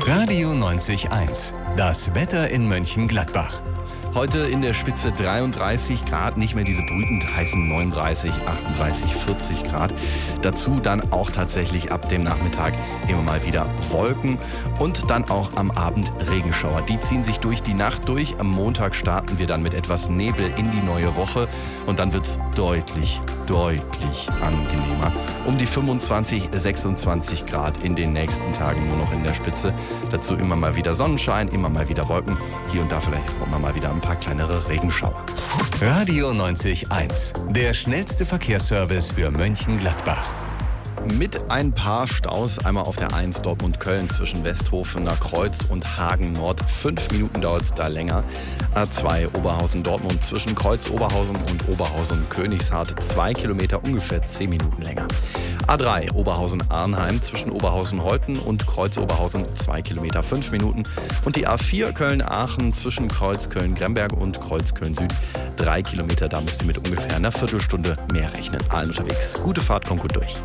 Radio 90.1, das Wetter in Mönchengladbach. Heute in der Spitze 33 Grad, nicht mehr diese brütend heißen 39, 38, 40 Grad. Dazu dann auch tatsächlich ab dem Nachmittag immer mal wieder Wolken und dann auch am Abend Regenschauer. Die ziehen sich durch die Nacht durch. Am Montag starten wir dann mit etwas Nebel in die neue Woche und dann wird es deutlich angenehmer. Um die 25, 26 Grad in den nächsten Tagen nur noch in der Spitze. Dazu immer mal wieder Sonnenschein, immer mal wieder Wolken. Hier und da vielleicht auch mal wieder ein paar kleinere Regenschauer. Radio 90.1, der schnellste Verkehrsservice für Mönchengladbach. Mit ein paar Staus, einmal auf der 1 Dortmund-Köln zwischen Westhofener Kreuz und Hagen Nord. 5 Minuten dauert es da länger. A2 Oberhausen-Dortmund zwischen Kreuz-Oberhausen und Oberhausen-Königshardt. 2 Kilometer, ungefähr 10 Minuten länger. A3 Oberhausen-Arnheim zwischen Oberhausen-Holten und Kreuz-Oberhausen. 2 Kilometer, 5 Minuten. Und die A4 Köln-Aachen zwischen Kreuz-Köln-Gremberg und Kreuz-Köln-Süd. 3 Kilometer, da müsst ihr mit ungefähr einer Viertelstunde mehr rechnen. Allen unterwegs. Gute Fahrt, kommt gut durch.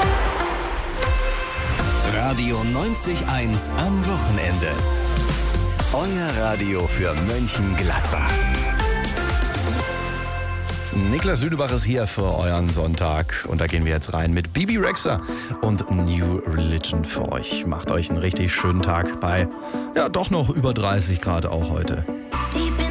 Radio 90.1 am Wochenende. Euer Radio für Mönchengladbach. Niklas Lüdebach ist hier für euren Sonntag und da gehen wir jetzt rein mit Bebe Rexha und New Religion für euch. Macht euch einen richtig schönen Tag bei, ja, doch noch über 30 Grad auch heute. Die